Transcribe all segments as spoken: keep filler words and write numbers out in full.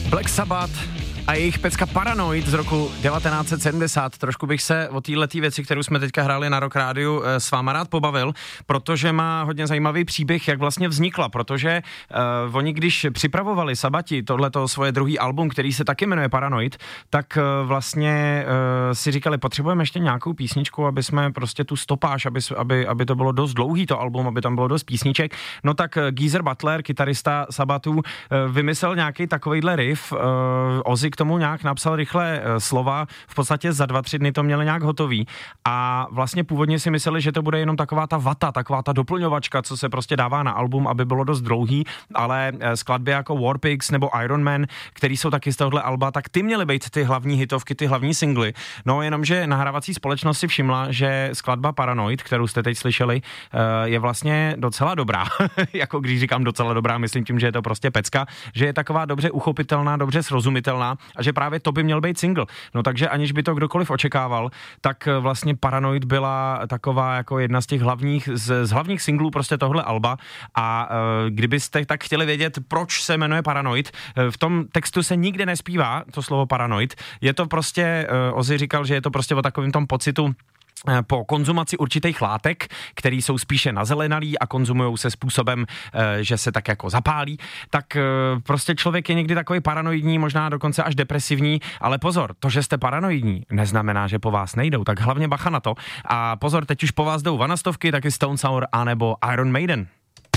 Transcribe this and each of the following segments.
Black Sabbath a jejich pecka Paranoid z roku devatenáct set sedmdesát. Trošku bych se o této věci, kterou jsme teďka hráli na Rock Rádiu, s váma rád pobavil, protože má hodně zajímavý příběh, jak vlastně vznikla, protože uh, oni, když připravovali Sabati tohleto svoje druhý album, který se taky jmenuje Paranoid, tak uh, vlastně uh, si říkali, potřebujeme ještě nějakou písničku, aby jsme prostě tu stopáž, aby, aby, aby to bylo dost dlouhý to album, aby tam bylo dost písniček. No tak uh, Geezer Butler, kytarista Sabbatů, uh, vymyslel nějaký takovejhle riff, uh, Ozzy k tomu nějak napsal rychle uh, slova, v podstatě za dva, tři dny to měli nějak hotový a vlastně původně si mysleli, že to bude jenom taková ta vata, taková ta doplňovačka, co se prostě dává na album, aby bylo dost dlouhý, ale uh, skladby jako Warpigs nebo Iron Man, který jsou taky z tohohle alba, tak ty měly být ty hlavní hitovky, ty hlavní singly. No jenomže nahrávací společnost si všimla, že skladba Paranoid, kterou jste teď slyšeli, uh, je vlastně docela dobrá. Jako když říkám docela dobrá, myslím tím, že je to prostě pecka, že je taková dobře uchopitelná, dobře srozumitelná a že právě to by měl být single. No takže aniž by to kdokoliv očekával, tak vlastně Paranoid byla taková jako jedna z těch hlavních, z, z hlavních singlů prostě tohle alba a uh, kdybyste tak chtěli vědět, proč se jmenuje Paranoid, uh, v tom textu se nikde nespívá to slovo Paranoid. Je to prostě, uh, Ozzy říkal, že je to prostě o takovém tom pocitu po konzumaci určitých látek, které jsou spíše nazelenalý a konzumujou se způsobem, že se tak jako zapálí, tak prostě člověk je někdy takový paranoidní, možná dokonce až depresivní, ale pozor, to, že jste paranoidní, neznamená, že po vás nejdou, tak hlavně bacha na to. A pozor, teď už po vás jdou vanastovky, taky Stone Sour anebo Iron Maiden.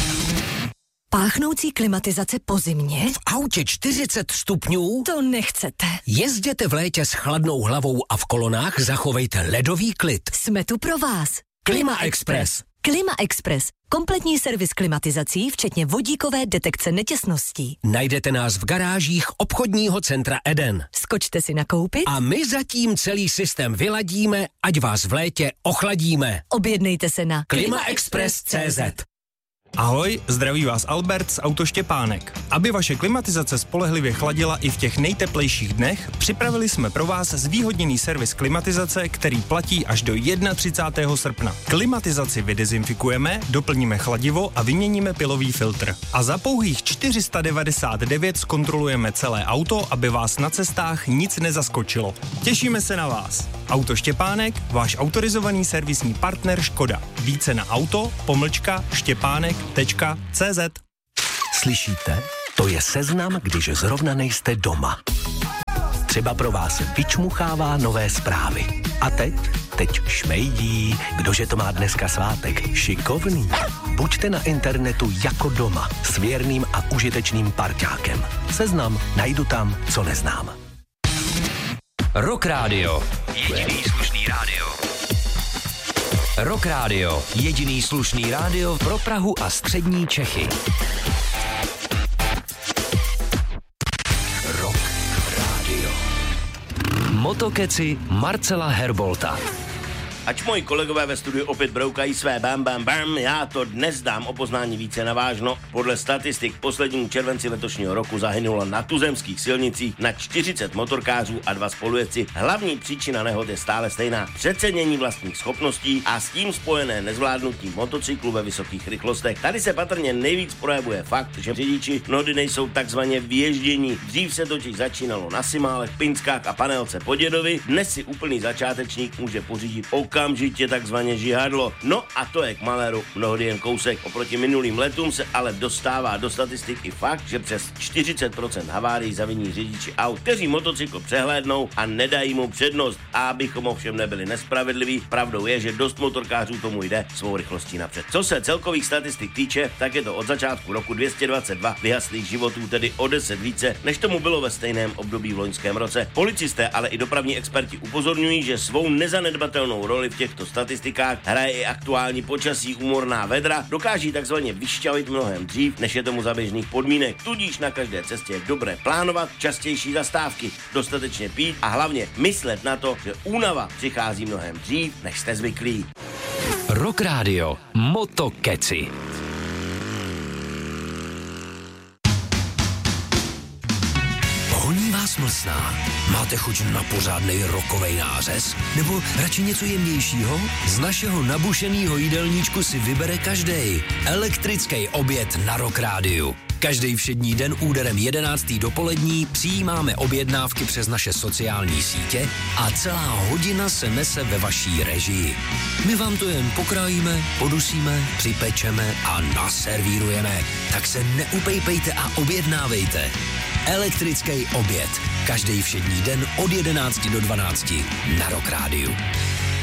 Páchnoucí klimatizace po zimě? V autě čtyřicet stupňů? To nechcete. Jezděte v létě s chladnou hlavou a v kolonách zachovejte ledový klid. Jsme tu pro vás. Klima Express. Klima Express. Kompletní servis klimatizací, včetně vodíkové detekce netěsností. Najdete nás v garážích obchodního centra Eden. Skočte si nakoupit a my zatím celý systém vyladíme, ať vás v létě ochladíme. Objednejte se na klima express tečka cé zet. Ahoj, zdraví vás Albert z Auto Štěpánek. Aby vaše klimatizace spolehlivě chladila i v těch nejteplejších dnech, připravili jsme pro vás zvýhodněný servis klimatizace, který platí až do třicátého prvního srpna. Klimatizaci vydezinfikujeme, doplníme chladivo a vyměníme pilový filtr. A za pouhých čtyři sta devadesát devět zkontrolujeme celé auto, aby vás na cestách nic nezaskočilo. Těšíme se na vás. Auto Štěpánek, váš autorizovaný servisní partner Škoda. Více na auto, pomlčka, štěpánek tečka cé zet. Slyšíte? To je seznam, když zrovna nejste doma. Třeba pro vás vyčmuchává nové zprávy. A teď? Teď šmejdí. Kdože to má dneska svátek? Šikovný. Buďte na internetu jako doma. S věrným a užitečným parťákem. Seznam najdu tam, co neznám. Rock Rádio. Jediný slušný rádio. Rock Rádio. Jediný slušný rádio pro Prahu a střední Čechy. Rock Rádio. Motokeci Marcela Herbolta. Ač moji kolegové ve studiu opět broukají své bam bam bam, já to dnes dám o poznání více navážno. Podle statistik poslednímu červenci letošního roku zahynulo na tuzemských silnicích na čtyřicet motorkářů a dva spolujezdci. Hlavní příčina nehod je stále stejná: přecenění vlastních schopností a s tím spojené nezvládnutí motocyklu ve vysokých rychlostech. Tady se patrně nejvíc projevuje fakt, že řidiči mnohdy nejsou takzvaně vyježdění. Dřív se totiž začínalo na Simálech, Pinskách a Panelce po dědovi, dnes si úplný začátečník může pořídit okamžitě takzvaně žihadlo. No a to je k maléru mnohdy jen kousek. Oproti minulým letům se ale dostává do statistiky fakt, že přes čtyřicet procent havárií zaviní řidiči aut, kteří motocykl přehlédnou a nedají mu přednost. A abychom ovšem nebyli nespravedliví, pravdou je, že dost motorkářů tomu jde svou rychlostí napřed. Co se celkových statistik týče, tak je to od začátku roku dvě stě dvacet dva vyhaslých životů, tedy o deset více, než tomu bylo ve stejném období v loňském roce. Policisté, ale i dopravní experti upozorňují, že svou nezanedbatelnou roli v těchto statistikách hraje i aktuální počasí. Úmorná vedra dokáží takzvaně vyšťavit mnohem dřív, než je tomu za běžných podmínek. Tudíž na každé cestě je dobré plánovat častější zastávky, dostatečně pít a hlavně myslet na to, že únava přichází mnohem dřív, než jste zvyklí. Rock Rádio. Motokeci. Honí vás mlsná? Máte chuť na pořádnej rokovej nářez? Nebo radši něco jemnějšího? Z našeho nabušenýho jídelníčku si vybere každej. Elektrický oběd na Rock Rádiu. Každý všední den úderem jedenáctý dopolední přijímáme objednávky přes naše sociální sítě a celá hodina se nese ve vaší režii. My vám to jen pokrájíme, podusíme, připečeme a naservírujeme. Tak se neupejpejte a objednávejte. Elektrický oběd. Každý všední den od jedenácti do dvanácti na Rock Rádiu.